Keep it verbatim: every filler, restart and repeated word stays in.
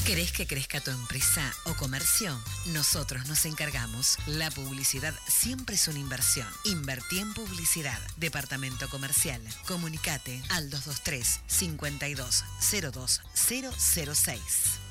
¿Querés que crezca tu empresa o comercio? Nosotros nos encargamos. La publicidad siempre es una inversión. Invertí en publicidad. Departamento Comercial. Comunicate al dos dos tres, cinco dos, cero dos cero cero seis.